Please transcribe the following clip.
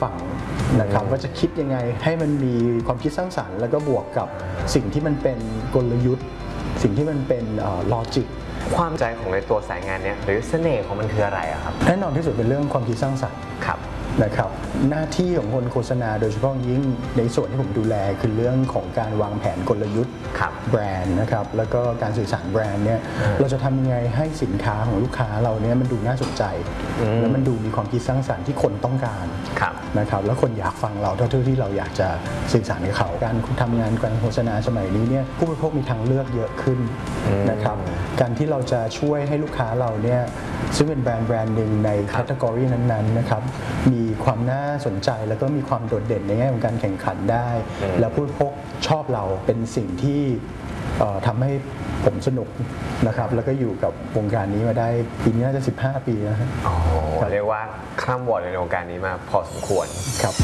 ฟังนะครับว่าจะคิดยังไงให้มันมีความคิดสร้างสรรค์แล้วก็บวกกับสิ่งที่มันเป็นกลยุทธ์สิ่งที่มันเป็นลอจิกความใจของในตัวสายงานเนี้ยหรือเสน่ห์ของมันคืออะไรอะครับแน่นอนที่สุดเป็นเรื่องความคิดสร้างสรรค์ครับนะครับหน้าที่ของคนโฆษณาโดยเฉพาะยิ่งในส่วนที่ผมดูแลคือเรื่องของการวางแผนกลยุทธ์แบรนด์นะครับแล้วก็การสื่อสารแบรนด์เนี่ยเราจะทำยังไงให้สินค้าของลูกค้าเราเนี่ยมันดูน่าสนใจแล้วมันดูมีความคิดสร้างสรรค์ที่คนต้องการนะครับแล้วคนอยากฟังเราเท่าที่เราอยากจะสื่อสารกับเขาการทำงานการโฆษณาสมัยนี้เนี่ยผู้บริโภคมีทางเลือกเยอะขึ้นนะครับการที่เราจะช่วยให้ลูกค้าเราเนี่ยซึ่งเป็นแบรนด์หนึ่งในแคตตากรีนั้นๆนะครับมีความน่าสนใจแล้วก็มีความโดดเด่นในแง่ของการแข่งขันได้แล้วผู้บริโภคชอบเราเป็นสิ่งที่ทำให้ผมสนุกนะครับแล้วก็อยู่กับวงการนี้มาได้ปีนี้น่าจะ15 ปีแล้วครับเรียกว่าคร่ำวอร์ดในวงการนี้มาพอสมควรครับ